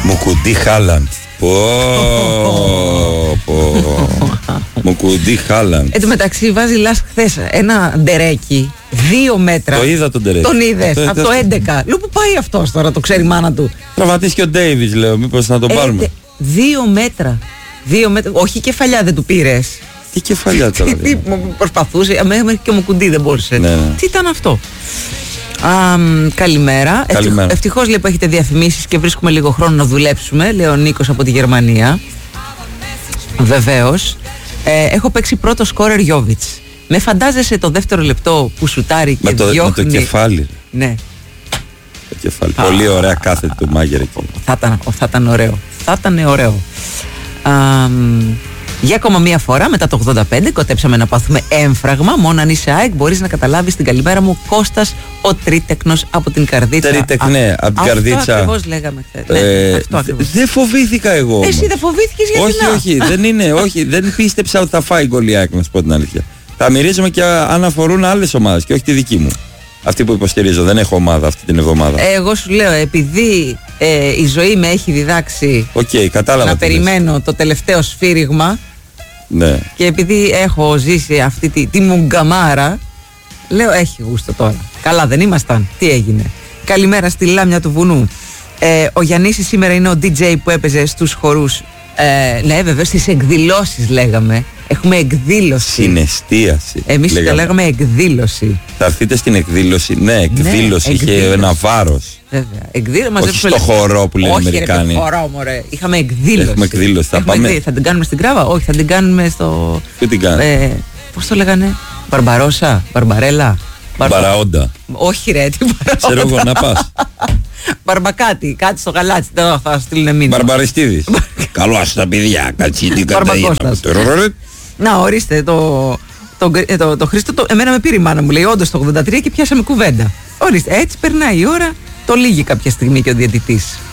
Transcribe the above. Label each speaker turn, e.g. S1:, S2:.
S1: Μουκουντή Χάλαντ. Μουκουντή Χάλαντ.
S2: Εν τω μεταξύ βάζει Λάσκ χθες ένα ντερέκι 2 μέτρα.
S1: Το είδα τον ντερέκι.
S2: Τον είδες από το 11. Λέω που πάει αυτός τώρα, το ξέρει η μάνα του.
S1: Τραυματίστηκε ο Ντέιβιτς, λέω, μήπως να τον πάρουμε.
S2: 2 μέτρα. 2 μέτρα. Όχι κεφαλιά δεν του πήρες.
S1: Τι κεφαλιά τώρα.
S2: Τι προσπαθούσε, μέχρι και ο Μουκουντή δεν μπορούσε.
S1: Ναι.
S2: Τι ήταν αυτό. Καλημέρα. Ευτυχώς λέει που έχετε διαφημίσεις και βρίσκουμε λίγο χρόνο να δουλέψουμε. Λέει ο Νίκος από τη Γερμανία. Βεβαίως. Έχω παίξει πρώτο σκόρερ Γιόβιτς. Με φαντάζεσαι το δεύτερο λεπτό που σουτάρει και διώχνει.
S1: Με το κεφάλι.
S2: Ναι.
S1: Το κεφάλι. Πολύ ωραία κάθετη του Μάγερ εκεί.
S2: Θα ήταν ωραίο. Θα ήταν ωραίο. Για ακόμα μία φορά μετά το 85 κοτέψαμε να πάθουμε έμφραγμα. Μόνο αν είσαι ΑΕΚ μπορείς να καταλάβεις την καλημέρα μου. Κώστας ο Τρίτεκνος από την Καρδίτσα.
S1: Τρίτεκνε, από την Καρδίτσα.
S2: Αυτό ακριβώς λέγαμε χθες.
S1: Δεν φοβήθηκα εγώ.
S2: Εσύ δεν φοβήθηκες γιατί
S1: όχι, δεν πίστεψα ότι θα φάει γκολ η ΑΕΚ, να σου πω την αλήθεια. Θα μυρίζομαι και αν αφορούν άλλες ομάδες και όχι τη δική μου. Αυτή που υποστηρίζω, δεν έχω ομάδα αυτή την εβδομάδα. Εγώ
S2: σου λέω, επειδή η ζωή με έχει διδάξει
S1: να
S2: περιμένω το τελευταίο σφύριγμα.
S1: Ναι.
S2: Και επειδή έχω ζήσει αυτή τη μουγκαμάρα, λέω έχει γούστο τώρα. Καλά δεν ήμασταν, τι έγινε. Καλημέρα στη Λάμια του Βουνού. Ο Γιαννήσης σήμερα είναι ο DJ που έπαιζε στους χορούς. Ναι βέβαια, στις εκδηλώσεις λέγαμε. Έχουμε εκδήλωση.
S1: Συναισθίαση.
S2: Εμείς το λέγαμε εκδήλωση.
S1: Θα έρθετε στην εκδήλωση. Ναι, εκδήλωση. Είχε ένα βάρος.
S2: Βέβαια.
S1: Όχι στο χορό που λένε οι Αμερικάνοι.
S2: Όχι χορό μωρέ. Είχαμε εκδήλωση.
S1: Έχουμε εκδήλωση.
S2: Θα την κάνουμε στην Κράβα. Όχι, θα την κάνουμε στο...
S1: Πού την κάνουμε?
S2: Πώς το λέγανε? Μπαρμπαρόσα, Μπαρμπαρέλα.
S1: Μπαραόντα.
S2: Όχι ρε, τι Μπαραόντα.
S1: Ξέρω εγώ να πας.
S2: Μπαρμπακάτι, κάτι στο γαλάτσι. Θα στείλουν μήνυμα.
S1: Μπαρμπαριστίδης. Καλό τα παιδιά. Κατσίτη
S2: Μπαρμπακώστας. Να ορίστε το Χρήστο, εμένα με πήρε η μάνα μου, λέει όντως το 83 και πιάσαμε κουβέντα. Ορίστε, έτσι περνάει η ώρα, το λύγει κάποια στιγμή και ο διαιτητής.